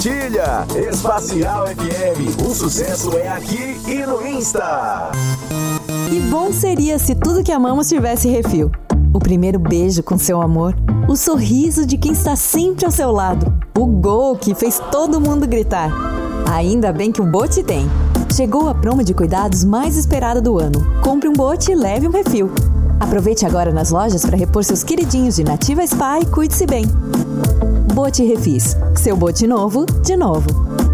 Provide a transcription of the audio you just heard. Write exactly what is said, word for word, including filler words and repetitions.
Compartilha! Espacial F M, o sucesso é aqui e no Insta. E bom seria se tudo que amamos tivesse refil. O primeiro beijo com seu amor, o sorriso de quem está sempre ao seu lado, o gol que fez todo mundo gritar. Ainda bem que o Bote tem. Chegou a promo de cuidados mais esperada do ano. Compre um Bote e leve um refil. Aproveite agora nas lojas para repor seus queridinhos de Nativa Spa e cuide-se bem. Bote Refis, seu bote novo, de novo.